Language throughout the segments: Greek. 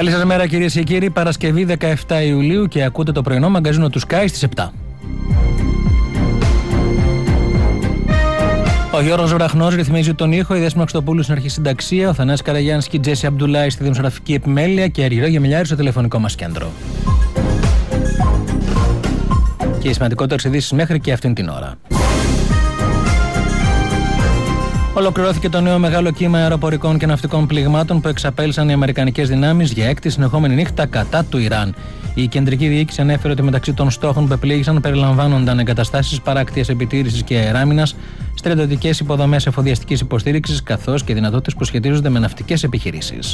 Καλή σας μέρα κυρίες και κύριοι, Παρασκευή 17 Ιουλίου και ακούτε το πρωινό μαγκαζίνο του Sky στις 7. Ο Γιώργος Βραχνός ρυθμίζει τον ήχο, η Δέσποινα Χρυστοπούλου στην αρχισυνταξία, ο Θανάσης Καραγιάννης και η Τζέσι Αμπντουλάη στη δημοσιογραφική επιμέλεια και Αργυρό Γεμιλιάρη στο τηλεφωνικό μας κέντρο. Και οι σημαντικότερες ειδήσεις μέχρι και αυτήν την ώρα. Ολοκληρώθηκε το νέο μεγάλο κύμα αεροπορικών και ναυτικών πληγμάτων που εξαπέλυσαν οι αμερικανικές δυνάμεις για έκτη συνεχόμενη νύχτα κατά του Ιράν. Η κεντρική διοίκηση ανέφερε ότι μεταξύ των στόχων που επλήγησαν περιλαμβάνονταν εγκαταστάσεις παράκτειας επιτήρησης και αεράμινας, στρατιωτικές υποδομές εφοδιαστικής υποστήριξης καθώς και δυνατότητες που σχετίζονται με ναυτικές επιχειρήσεις.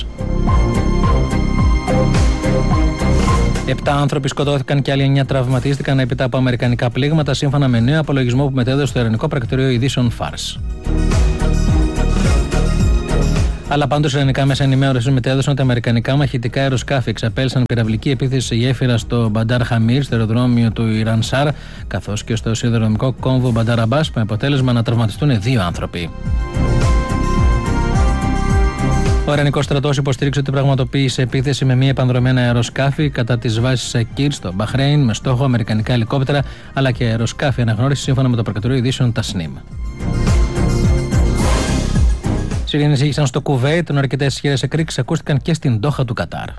7 άνθρωποι σκοτώθηκαν και άλλοι 9 τραυματίστηκαν έπειτα από αμερικανικά πλήγματα, σύμφωνα με νέο απολογισμό που μετέδωσε το Ιρανικό Πρακτορείο Ειδήσεων Fars. Αλλά πάντως ελληνικά μέσα ενημέρωσης μετέδωσαν ότι αμερικανικά μαχητικά αεροσκάφη εξαπέλυσαν πυραυλική επίθεση σε γέφυρα στο Μπαντάρ Χαμίρ, στο αεροδρόμιο του Ιρανσάρ, καθώς και στο σιδηροδρομικό κόμβο Μπαντάρ Αμπάς, με αποτέλεσμα να τραυματιστούν 2 άνθρωποι. Ο Ιρανικός στρατός υποστήριξε ότι πραγματοποίησε επίθεση με μία επανδρομένα αεροσκάφη κατά τις βάσεις Σακίρ στο Μπαχρέιν με στόχο αμερικανικά ελικόπτερα αλλά και αεροσκάφη αναγνώριση σύμφωνα με το Πρακτορείο Ειδήσεων Τασνίμ. Σιρήνες ήγησαν στο Κουβέιτ, ενώ αρκετές ισχυρές εκρήξεις ακούστηκαν και στην Ντόχα του Κατάρ.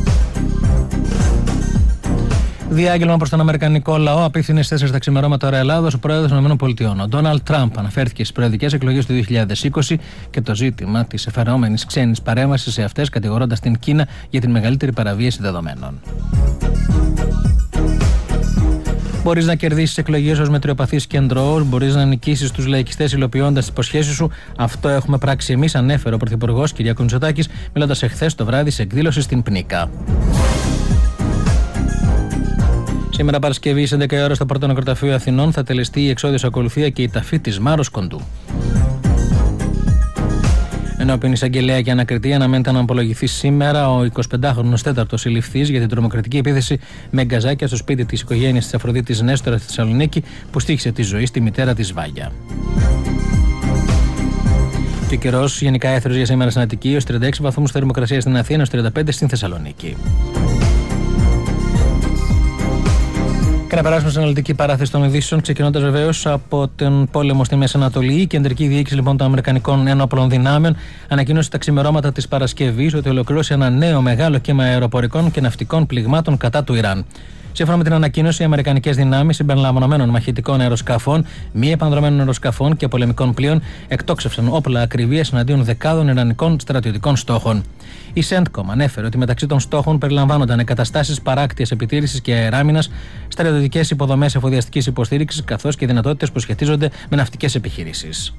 Διάγγελμα προς τον αμερικανικό λαό απίθυνε στις 4 τα ξημερώματα ώρα Ελλάδος ο πρόεδρος των ΗΠΑ. Ο Ντόναλντ Τραμπ αναφέρθηκε στις προεδρικές εκλογές του 2020 και το ζήτημα της εφαρμόμενης ξένης παρέμβασης σε αυτές, κατηγορώντας την Κίνα για την μεγαλύτερη παραβίαση δεδομένων. Μπορείς να κερδίσεις εκλογές ως μετριοπαθής κεντρός, μπορείς να νικήσεις τους λαϊκιστές υλοποιώντας τις υποσχέσεις σου. Αυτό έχουμε πράξει εμείς, ανέφερε ο Πρωθυπουργός Κυριάκος Μητσοτάκης, μιλώντας εχθές το βράδυ σε εκδήλωση στην Πνίκα. Σήμερα Παρασκευή, στις 11 ώρα στο Πρώτο Νεκροταφείο Αθηνών, θα τελεστεί η εξώδιος ακολουθία και η ταφή της Μάρος Κοντού. Ενώπιον εισαγγελέα και ανακριτή αναμένεται να απολογηθεί σήμερα ο 25χρονος τέταρτος συλληφθής για την τρομοκρατική επίθεση με γκαζάκια στο σπίτι της οικογένειας της Αφροδίτης Νέστορα στη Θεσσαλονίκη που στοίχησε τη ζωή στη μητέρα της Βάγια. Και ο καιρός γενικά έθρος για σήμερα στην Αττική, ως 36 βαθμούς θερμοκρασία στην Αθήνα, ως 35 στην Θεσσαλονίκη. Και να περάσουμε στην αναλυτική παράθεση των ειδήσεων, ξεκινώντας βεβαίως από τον πόλεμο στη Μέση Ανατολή. Η κεντρική διοίκηση λοιπόν των Αμερικανικών Ένοπλων Δυνάμεων ανακοίνωσε τα ξημερώματα της Παρασκευής ότι ολοκλήρωσε ένα νέο μεγάλο κύμα αεροπορικών και ναυτικών πληγμάτων κατά του Ιράν. Σύμφωνα με την ανακοίνωση, οι αμερικανικές δυνάμεις συμπεριλαμβανομένων μαχητικών αεροσκαφών, μη επανδρομένων αεροσκαφών και πολεμικών πλοίων εκτόξευσαν όπλα ακριβίας εναντίον δεκάδων ιρανικών στρατιωτικών στόχων. Η CENTCOM ανέφερε ότι μεταξύ των στόχων περιλαμβάνονταν εγκαταστάσεις παράκτειας επιτήρησης και αεράμινας, στρατιωτικές υποδομές εφοδιαστικής υποστήριξης καθώς και δυνατότητες που σχετίζονται με ναυτικές επιχειρήσεις.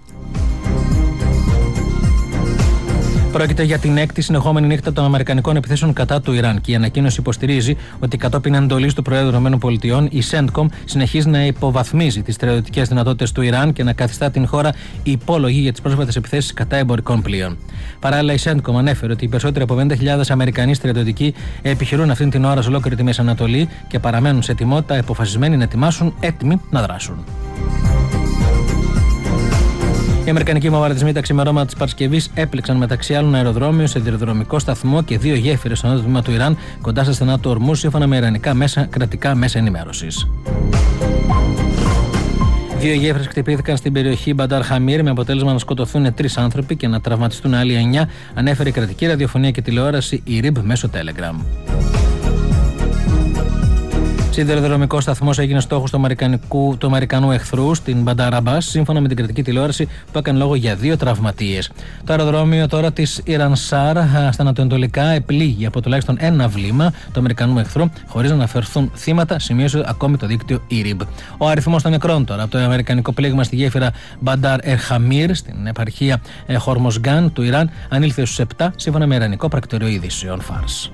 Πρόκειται για την έκτη συνεχόμενη νύχτα των αμερικανικών επιθέσεων κατά του Ιράν και η ανακοίνωση υποστηρίζει ότι κατόπιν εντολής του Προέδρου ΗΠΑ η CENTCOM συνεχίζει να υποβαθμίζει τις στρατιωτικές δυνατότητες του Ιράν και να καθιστά την χώρα υπόλογη για τις πρόσφατες επιθέσεις κατά εμπορικών πλοίων. Παράλληλα, η CENTCOM ανέφερε ότι οι περισσότεροι από 50.000 Αμερικανοί στρατιωτικοί επιχειρούν αυτήν την ώρα σε ολόκληρη τη Μέση Ανατολή και παραμένουν σε ετοιμότητα, αποφασισμένοι να ετοιμάσουν, έτοιμοι να δράσουν. Οι αμερικανικοί βομβαρδισμοί τα ξημερώματα της Παρασκευής έπληξαν μεταξύ άλλων αεροδρόμιο, σιδηροδρομικό σταθμό και 2 γέφυρες στο νότιο τμήμα του Ιράν κοντά στα στενά του Ορμούζ, σύμφωνα με ιρανικά κρατικά μέσα ενημέρωσης. 2 γέφυρες χτυπήθηκαν στην περιοχή Μπαντάρ Χαμίρ με αποτέλεσμα να σκοτωθούν 3 άνθρωποι και να τραυματιστούν άλλοι 9, ανέφερε η κρατική ραδιοφωνία και τηλεόραση IRIB μέσω Telegram. Σιδηροδρομικό σταθμό έγινε στόχος του Αμερικανού εχθρού στην Μπαντάρ Αμπάς, σύμφωνα με την κρατική τηλεόραση που έκανε λόγο για 2 τραυματίες. Το αεροδρόμιο τώρα της Ιρανσάρ στα ανατολικά επλήγει από τουλάχιστον 1 βλήμα του Αμερικανού εχθρού, χωρίς να αναφερθούν θύματα, σημείωσε ακόμη το δίκτυο IRIB. Ο αριθμός των νεκρών τώρα από το αμερικανικό πλήγμα στη γέφυρα Μπαντάρ Χαμίρ στην επαρχία Χορμοσγκάν του Ιράν ανήλθε στους 7, σύμφωνα με Ιρανικό Πρακτορείο Ειδήσεων Fars.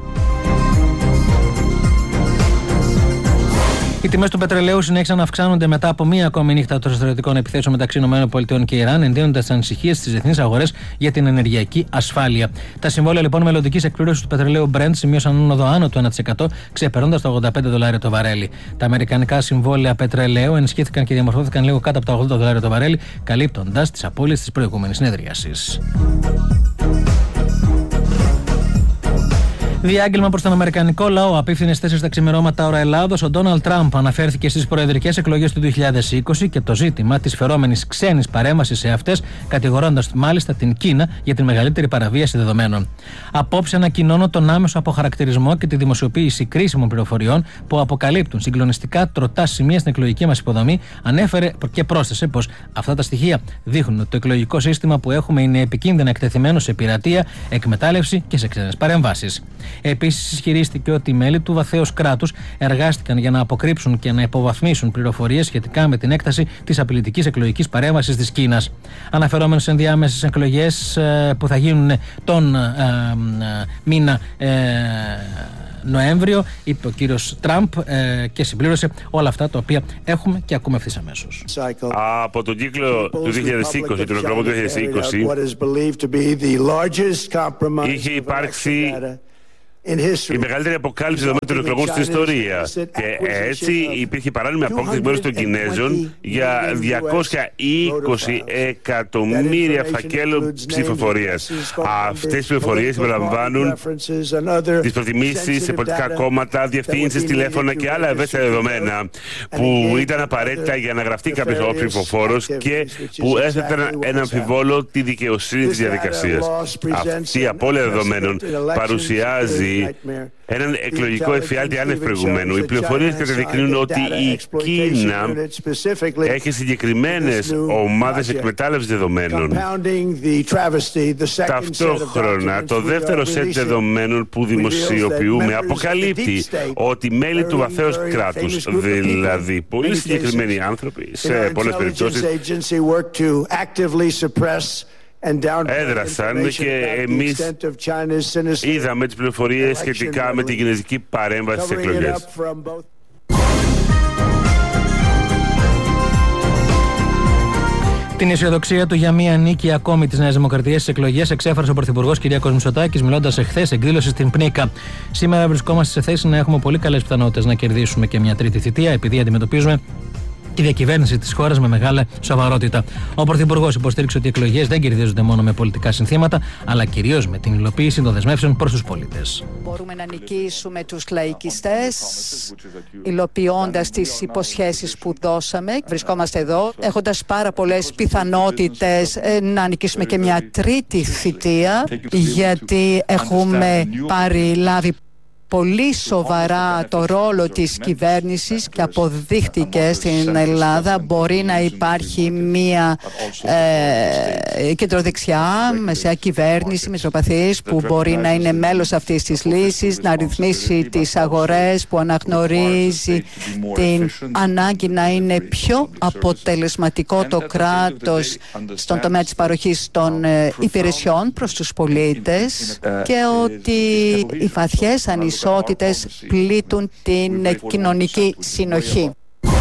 Οι τιμές του πετρελαίου συνέχισαν να αυξάνονται μετά από μία ακόμη νύχτα των στρατιωτικών επιθέσεων μεταξύ ΗΠΑ και Ιράν, εντείνοντας τις ανησυχίες στις διεθνείς αγορές για την ενεργειακή ασφάλεια. Τα συμβόλαια λοιπόν μελλοντικής εκπλήρωσης του πετρελαίου Brent σημείωσαν άνοδο άνω του 1%, ξεπερνώντας τα $85 το βαρέλι. Τα αμερικανικά συμβόλαια πετρελαίου ενισχύθηκαν και διαμορφώθηκαν λίγο κάτω από τα $80 το βαρέλι, καλύπτοντας τις απώλειες της προηγούμενης συνεδρίασης. Διάγγελμα προς τον Αμερικανικό λαό. Απίφθινες 4 τα ξημερώματα ώρα Ελλάδος. Ο Ντόναλντ Τραμπ αναφέρθηκε στις προεδρικές εκλογές του 2020 και το ζήτημα της φερόμενης ξένης παρέμβασης σε αυτές, κατηγορώντας μάλιστα την Κίνα για την μεγαλύτερη παραβίαση δεδομένων. Απόψε ανακοινώνω τον άμεσο αποχαρακτηρισμό και τη δημοσιοποίηση κρίσιμων πληροφοριών που αποκαλύπτουν συγκλονιστικά τροτά σημεία στην εκλογική μας υποδομή. Ανέφερε και πρόσθεσε πως αυτά τα στοιχεία δείχνουν ότι το εκλογικό σύστημα που έχουμε είναι επικίνδυνα εκτεθειμένο σε πειρατεία, εκμετάλλευση και σε ξένες παρεμβάσεις. Επίσης, ισχυρίστηκε ότι οι μέλη του βαθέως κράτους εργάστηκαν για να αποκρύψουν και να υποβαθμίσουν πληροφορίες σχετικά με την έκταση της απειλητικής εκλογικής παρέμβασης της Κίνας. Αναφερόμενος σε ενδιάμεσες εκλογές που θα γίνουν τον μήνα Νοέμβριο, είπε ο κύριος Τραμπ και συμπλήρωσε όλα αυτά τα οποία έχουμε και ακούμε ευθύς αμέσως. Από τον κύκλο του 2020, τον εκλογό του 2020, είχε υπάρξει η μεγαλύτερη αποκάλυψη δεδομένων των εκλογών στην ιστορία. Και έτσι υπήρχε παράνομη απόκτηση μέρους των Κινέζων για 220 εκατομμύρια φακέλων ψηφοφορίας. Αυτές οι πληροφορίες συμπεριλαμβάνουν τις προτιμήσεις σε πολιτικά κόμματα, διευθύνσεις, τηλέφωνα και άλλα ευαίσθητα δεδομένα που ήταν απαραίτητα για να γραφτεί κάποιος ως ψηφοφόρος και που έθεταν ένα αμφιβόλο τη δικαιοσύνη της διαδικασίας. Αυτή η απώλεια δεδομένων παρουσιάζει έναν εκλογικό εφιάλτη άνευ προηγουμένου. Οι πληροφορίες καταδεικνύουν ότι η Κίνα έχει συγκεκριμένες ομάδες εκμετάλλευσης δεδομένων. Ταυτόχρονα, το δεύτερο σετ δεδομένων που δημοσιοποιούμε αποκαλύπτει ότι μέλη του βαθέως κράτους, δηλαδή πολύ συγκεκριμένοι άνθρωποι, σε πολλές περιπτώσεις έδρασαν και εμείς είδαμε τις πληροφορίες σχετικά με την κινέζικη παρέμβαση στις εκλογές. Την αισιοδοξία του για μία νίκη ακόμη της Νέας Δημοκρατίας στις εκλογές εξέφρασε ο Πρωθυπουργός Κυριάκος Μητσοτάκης μιλώντας εχθές εκδήλωση στην Πνίκα. Σήμερα βρισκόμαστε σε θέση να έχουμε πολύ καλές πιθανότητες να κερδίσουμε και μια τρίτη θητεία, επειδή αντιμετωπίζουμε τη διακυβέρνηση της χώρας με μεγάλη σοβαρότητα. Ο Πρωθυπουργός υποστήριξε ότι οι εκλογές δεν κερδίζονται μόνο με πολιτικά συνθήματα, αλλά κυρίως με την υλοποίηση των δεσμεύσεων προς τους πολίτες. Μπορούμε να νικήσουμε τους λαϊκιστές, υλοποιώντας τις υποσχέσεις που δώσαμε. Βρισκόμαστε εδώ, έχοντας πάρα πολλές πιθανότητες να νικήσουμε και μια τρίτη θητεία, γιατί έχουμε λάβει πολύ σοβαρά το ρόλο της κυβέρνησης και αποδείχτηκε στην Ελλάδα. Μπορεί να υπάρχει μία κεντροδεξιά, μεσαία κυβέρνηση, μεσοπαθής, που μπορεί να είναι μέλος αυτής της λύσης, να ρυθμίσει τις αγορές, που αναγνωρίζει την ανάγκη να είναι πιο αποτελεσματικό το κράτος στον τομέα της παροχής των υπηρεσιών προς τους πολίτες και ότι οι βαθιές ανισότητες πλήττουν την κοινωνική συνοχή.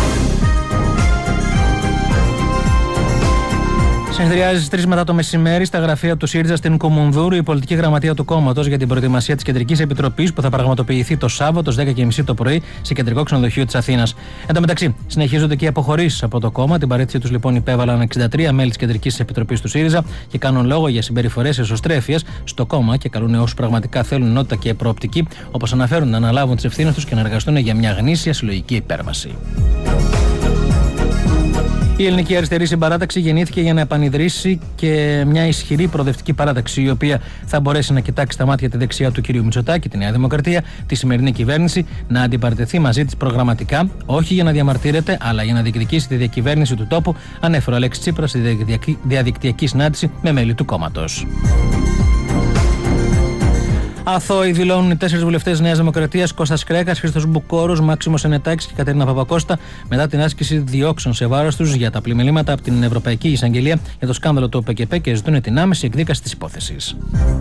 Συνεδριάζει στις 3 μετά το μεσημέρι στα γραφεία του ΣΥΡΙΖΑ στην Κουμουνδούρου η πολιτική γραμματεία του κόμματος για την προετοιμασία της Κεντρικής Επιτροπής που θα πραγματοποιηθεί το Σάββατο στις 10:30 το πρωί σε κεντρικό ξενοδοχείο της Αθήνας. Εν τω μεταξύ, συνεχίζονται και οι αποχωρήσεις από το κόμμα. Την παρέτησή τους λοιπόν υπέβαλαν 63 μέλη της Κεντρικής Επιτροπής του ΣΥΡΙΖΑ και κάνουν λόγο για συμπεριφορές εσωστρέφειας στο κόμμα και καλούν όσους πραγματικά θέλουν ενότητα και προοπτική, όπως αναφέρουν, να αναλάβουν τις ευθύνες τους και να εργαστούν για μια γνήσια συλλογική υπέρβαση. Η Ελληνική Αριστερή Συμπαράταξη γεννήθηκε για να επανιδρύσει και μια ισχυρή προοδευτική παράταξη, η οποία θα μπορέσει να κοιτάξει στα μάτια τη δεξιά του κ. Μητσοτάκη, τη Νέα Δημοκρατία, τη σημερινή κυβέρνηση, να αντιπαρατεθεί μαζί της προγραμματικά, όχι για να διαμαρτύρεται, αλλά για να διεκδικήσει τη διακυβέρνηση του τόπου, ανέφερε ο Αλέξης Τσίπρας στη διαδικτυακή συνάντηση με μέλη του κόμματος. Αθώοι δηλώνουν οι 4 βουλευτές Νέας Δημοκρατίας, Κώστας Κρέκας, Χρήστος Μπουκόρος, Μάξιμος Ενετάκης και Κατερίνα Παπακώστα, μετά την άσκηση διώξεων σε βάρος τους για τα πλημελήματα από την Ευρωπαϊκή Εισαγγελία για το σκάνδαλο του ΟΠΕΚΕΠΕ και ζητούν την άμεση εκδίκαση της υπόθεσης.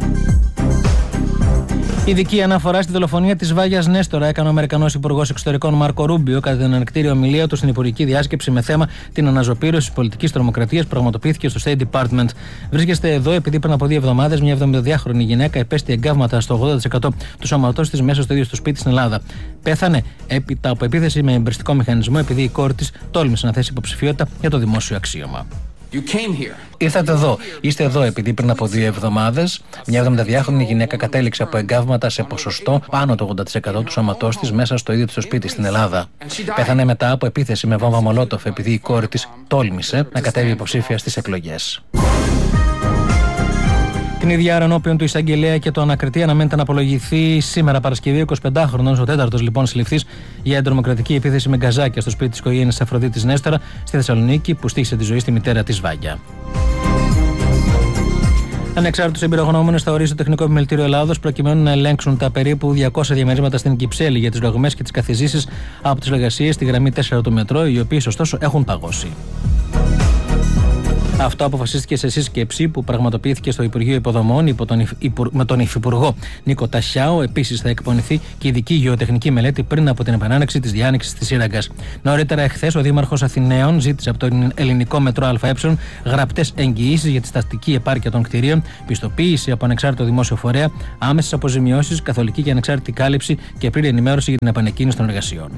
Ειδική αναφορά στη δολοφονία της Βάγιας Νέστορα έκανε ο Αμερικανός Υπουργός Εξωτερικών Μάρκο Ρούμπιο κατά την ανεκτήρη ομιλία του στην Υπουργική Διάσκεψη με θέμα την αναζωπήρωση της πολιτικής τρομοκρατίας που πραγματοποιήθηκε στο State Department. Βρίσκεστε εδώ επειδή πριν από 2 εβδομάδες μια 72χρονη γυναίκα επέστη εγκάβματα στο 80% του σώματός της μέσα στο ίδιο στο σπίτι στην Ελλάδα. Πέθανε έπειτα από επίθεση με εμπριστικό μηχανισμό επειδή η κόρη της τόλμησε να θέσει υποψηφιότητα για το δημόσιο αξίωμα. Ήρθατε εδώ. Είστε εδώ επειδή πριν από 2 εβδομάδες μια 72χρονη γυναίκα κατέληξε από εγκάβματα σε ποσοστό πάνω το 80% του σώματός της μέσα στο ίδιο της το σπίτι στην Ελλάδα. Πέθανε μετά από επίθεση με βόμβα Μολότοφ επειδή η κόρη της τόλμησε να κατέβει υποψήφια στις εκλογές. Την ίδια ώρα, ενώπιον του εισαγγελέα και του ανακριτή, αναμένεται να απολογηθεί σήμερα Παρασκευή 25χρονος, ο 4ος λοιπόν συλληφθής για εντρομοκρατική επίθεση με γκαζάκια στο σπίτι της οικογένειας Αφροδίτης Νέστορα στη Θεσσαλονίκη, που στοίχησε τη ζωή στη μητέρα της Βάγια. Ανεξάρτητους εμπειρογνώμονες θα ορίσει το Τεχνικό Επιμελητήριο Ελλάδος προκειμένου να ελέγξουν τα περίπου 200 διαμερίσματα στην Κυψέλη για τις ρογμές και τις καθιζήσεις από τις εργασίες στη γραμμή 4 του μετρό, οι οποίες ωστόσο έχουν παγώσει. Αυτό αποφασίστηκε σε σύσκεψη που πραγματοποιήθηκε στο Υπουργείο Υποδομών με τον Υφυπουργό Νίκο Τασιάο. Επίσης, θα εκπονηθεί και ειδική γεωτεχνική μελέτη πριν από την επανάνοιξη της διάνοιξης της σύραγγας. Νωρίτερα, εχθές, ο Δήμαρχος Αθηναίων ζήτησε από το ελληνικό μετρό ΑΕ γραπτές εγγυήσεις για τη στατική επάρκεια των κτηρίων, πιστοποίηση από ανεξάρτητο δημόσιο φορέα, άμεσες αποζημιώσεις, καθολική και ανεξάρτητη κάλυψη και πλήρη ενημέρωση για την επανεκκίνηση των εργασιών.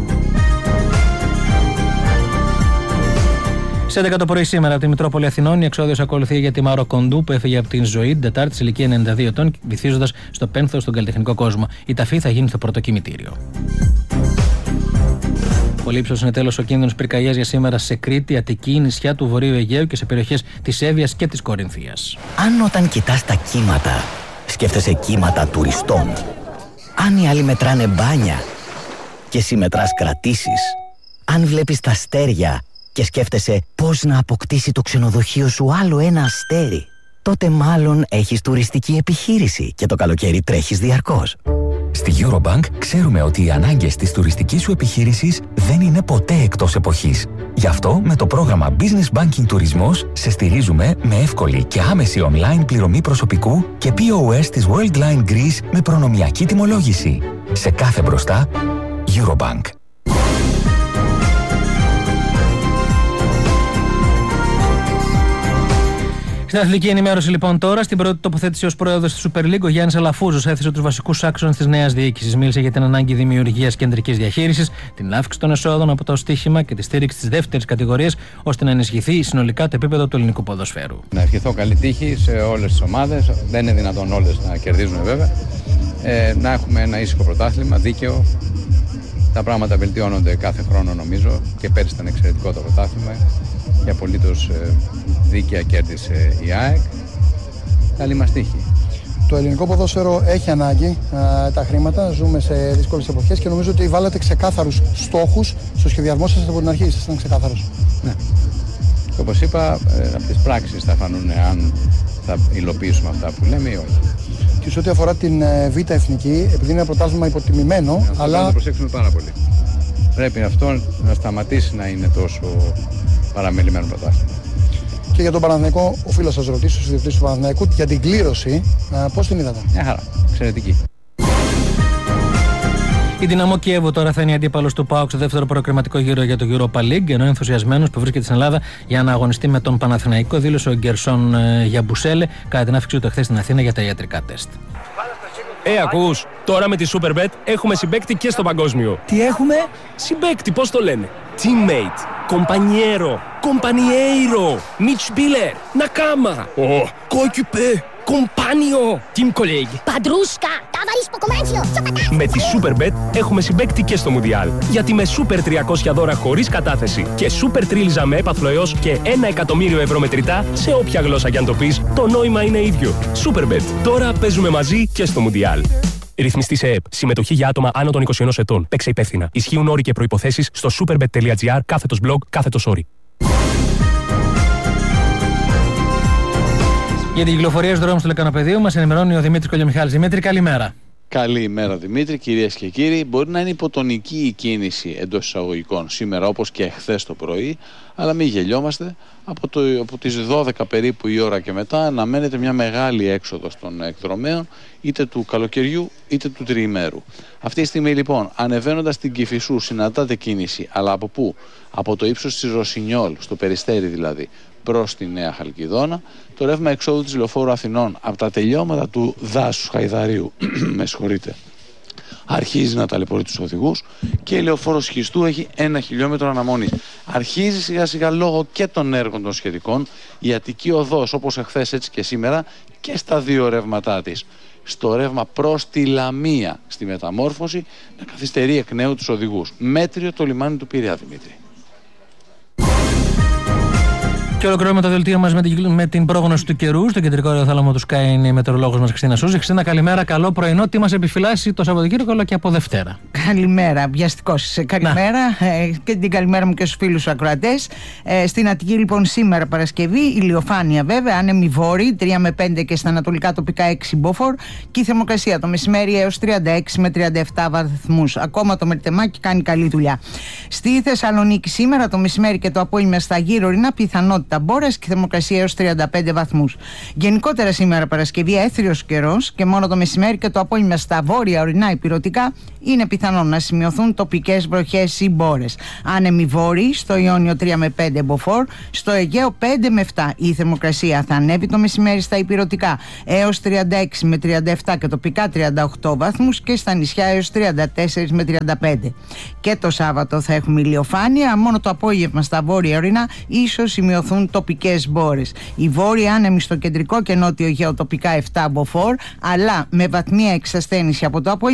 Σε 11 το πρωί σήμερα από τη Μητρόπολη Αθηνών η εξόδιος ακολουθεί για τη Μάρο Κοντού που έφυγε από την ζωή την Τετάρτη σε ηλικία 92 ετών, βυθίζοντας στο πένθος στον καλλιτεχνικό κόσμο. Η ταφή θα γίνει στο πρώτο κημητήριο. Πολύ ύψος είναι τέλος ο κίνδυνος πυρκαγιάς για σήμερα σε Κρήτη, Αττική, νησιά του Βορείου Αιγαίου και σε περιοχές της Εύβοιας και της Κορινθίας. Αν όταν κοιτάς τα κύματα σκέφτεσαι κύματα τουριστών, αν οι άλλοι μετράνε μπάνια και εσύ μετράς κρατήσεις, αν βλέπεις τα αστέρια και σκέφτεσαι πώς να αποκτήσει το ξενοδοχείο σου άλλο ένα αστέρι, τότε μάλλον έχεις τουριστική επιχείρηση και το καλοκαίρι τρέχεις διαρκώς. Στη Eurobank ξέρουμε ότι οι ανάγκες της τουριστικής σου επιχείρησης δεν είναι ποτέ εκτός εποχής. Γι' αυτό με το πρόγραμμα Business Banking Τουρισμός σε στηρίζουμε με εύκολη και άμεση online πληρωμή προσωπικού και POS της Worldline Greece με προνομιακή τιμολόγηση. Σε κάθε μπροστά, Eurobank. Στην αθλητική ενημέρωση λοιπόν τώρα, στην πρώτη τοποθέτηση ως πρόεδρος της Super League, ο Γιάννης Αλαφούζος έθεσε τους βασικούς άξονες της νέας διοίκησης. Μίλησε για την ανάγκη δημιουργίας κεντρικής διαχείρισης, την αύξηση των εσόδων από το στοίχημα και τη στήριξη της δεύτερης κατηγορίας, ώστε να ενισχυθεί συνολικά το επίπεδο του ελληνικού ποδοσφαίρου. Να ευχηθώ καλή τύχη σε όλες τις ομάδες. Δεν είναι δυνατόν όλες να κερδίζουν βέβαια. Να έχουμε ένα ήσυχο πρωτάθλημα, δίκαιο. Τα πράγματα βελτιώνονται κάθε χρόνο νομίζω και πέρυσι ήταν εξαιρετικό το πρωτάθλημα και απολύτως δίκαια κέρδισε η ΑΕΚ. Καλή μας τύχη. Το ελληνικό ποδόσφαιρο έχει ανάγκη τα χρήματα, ζούμε σε δύσκολες εποχές και νομίζω ότι βάλατε ξεκάθαρους στόχους στο σχεδιασμό σας από την αρχή, ήσασταν ξεκάθαρος. Ναι. Και όπως είπα, από τις πράξεις θα φανούν αν θα υλοποιήσουμε αυτά που λέμε ή όχι. Και σε ό,τι αφορά την Β' Εθνική, επειδή είναι ένα πρωτάθλημα υποτιμημένο, αλλά... Θα το προσέξουμε πάρα πολύ. Πρέπει αυτό να σταματήσει να είναι τόσο παραμελημένο πρωτάθλημα. Και για τον Παναθηναϊκό, οφείλω να σας ρωτήσω, στους διευθυντές του Παναθηναϊκού, για την κλήρωση, πώς την είδατε? Μια χαρά, εξαιρετική. Η Δυναμό Κιέβου τώρα θα είναι η αντίπαλος του ΠΑΟΚ στο δεύτερο προκριματικό γύρο για το Europa League, ενώ ενθουσιασμένος που βρίσκεται στην Ελλάδα για να αγωνιστεί με τον Παναθηναϊκό, δήλωσε ο Γκερσόν Γιαμπουσέλε κατά την άφηξή του χθες στην Αθήνα για τα ιατρικά τεστ. Ακούς, τώρα με τη Superbet έχουμε συμπαίκτη και στο παγκόσμιο. Τι έχουμε? Συμπαίκτη, πώς το λένε? Teammate, compañero, compañeiro, Mitspieler, Nakama, coéquipier, compagno, team colleague. Παντρούσκα, ταβαρίς ποκομάνσιο. Με τη Superbet έχουμε συμπαίκτη και στο Μουντιάλ. Γιατί με Super 300 δώρα χωρίς κατάθεση και Super Τρίλιζα με έπαθλο έως και 1 εκατομμύριο ευρώ μετρητά, σε όποια γλώσσα κι αν το πεις, το νόημα είναι ίδιο. Superbet. Τώρα παίζουμε μαζί και στο Μουντιάλ. Ρυθμιστή σε ΕΕΠ. Συμμετοχή για άτομα άνω των 21 ετών. Παίξε υπεύθυνα. Ισχύουν όροι και προϋποθέσεις στο superbet.gr/blog/. Για την κυκλοφορία στους δρόμους του Λεκανοπεδίου μας ενημερώνει ο Δημήτρης Κολιομιχάλης. Δημήτρη, καλημέρα. Καλημέρα Δημήτρη, κυρίες και κύριοι. Μπορεί να είναι υποτονική η κίνηση εντός εισαγωγικών σήμερα όπως και χθες το πρωί, αλλά μην γελιόμαστε. Από τις 12 περίπου η ώρα και μετά αναμένεται μια μεγάλη έξοδος των εκδρομέων, είτε του καλοκαιριού είτε του τριημέρου. Αυτή τη στιγμή λοιπόν, ανεβαίνοντας την Κηφισού, συναντάτε κίνηση, αλλά από πού? Από το ύψος της Ρωσινιόλ, στο Περιστέρι δηλαδή, προς τη Νέα Χαλκιδόνα, το ρεύμα εξόδου της Λεωφόρου Αθηνών από τα τελειώματα του δάσους Χαϊδαρίου με συγχωρείτε, αρχίζει να ταλαιπωρεί τους οδηγούς και η Λεωφόρος Χιστού έχει 1 χιλιόμετρο αναμονής. Αρχίζει σιγά σιγά λόγω και των έργων των σχετικών η Αττική Οδός, όπως εχθές έτσι και σήμερα, και στα δύο ρεύματά της. Στο ρεύμα προς τη Λαμία στη μεταμόρφωση να καθυστερεί εκ νέου τους οδηγούς. Μέτριο το λιμάνι του Πειραιά, Δημήτρη. Και ολοκληρώνουμε το δελτίο μας με την πρόγνωση του καιρού. Στο κεντρικό αεροθάλαμο του Sky είναι η μετεωρολόγος μας Χριστίνα Σούζη. Χριστίνα, καλημέρα, καλό πρωινό. Τι μας επιφυλάσσει το Σαββατοκύριακο, αλλά και από Δευτέρα? Καλημέρα, βιαστικός είσαι. Καλημέρα και την καλημέρα μου και στους φίλους ακροατές. Στην Αττική, λοιπόν, σήμερα Παρασκευή, ηλιοφάνεια βέβαια, άνεμοι βόρειοι, 3 με 5 και στα ανατολικά τοπικά 6 μποφόρ. Και η θερμοκρασία το μεσημέρι έως 36 με 37 βαθμούς. Ακόμα το μερτεμάκι κάνει καλή δουλειά. Στη Θεσσαλονίκη, σήμερα το μεσημέρι και το απόγευμα στα γύρω ορεινά πιθανότητα μπόρες και θερμοκρασία έως 35 βαθμούς. Γενικότερα σήμερα Παρασκευή έθριος καιρός και μόνο το μεσημέρι και το απόγευμα στα βόρεια ορεινά υπηρετικά είναι πιθανόν να σημειωθούν τοπικές βροχές ή μπόρες. Άνεμοι βόρειοι, στο Ιόνιο 3 με 5 μποφόρ, στο Αιγαίο 5 με 7. Η θερμοκρασία θα ανέβει το μεσημέρι στα υπηρετικά έως 36 με 37 και τοπικά 38 βαθμούς και στα νησιά έως 34 με 35. Και το Σάββατο θα έχουμε ηλιοφάνεια, μόνο το απόγευμα στα βόρεια ορεινά ίσως σημειωθούν τοπικές μπόρες. Οι βόρειοι άνεμοι στο κεντρικό και νότιο Αιγαίο τοπικά 7 μποφόρ, αλλά με βαθμία εξασθένηση από το απόγευμα